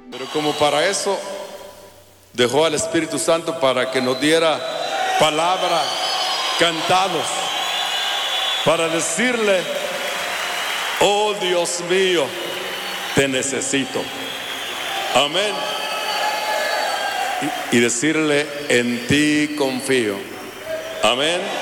Pero como para eso dejó al Espíritu Santo para que nos diera palabra cantados, para decirle: oh Dios mío, te necesito. Amén. Y decirle: en ti confío. Amén.